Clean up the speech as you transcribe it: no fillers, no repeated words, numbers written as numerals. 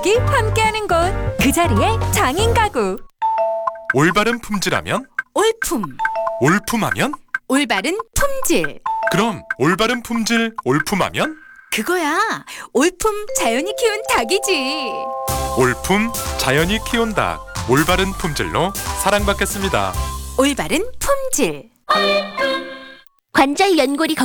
함께하는 곳, 그 자리에 장인 가구. 올바른 품질하면? 올품. 올품하면? 올바른 품질. 그럼 올바른 품질 올품하면? 그거야. 올품 자연이 키운 닭이지. 올품 자연이 키운 닭. 올바른 품질로 사랑받겠습니다. 올바른 품질. 관절 연골이